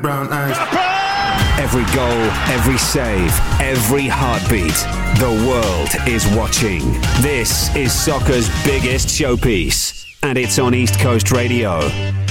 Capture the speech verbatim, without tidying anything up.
brown eyes. Every goal, every save, every heartbeat. The world is watching. This is soccer's biggest showpiece, and it's on East Coast Radio.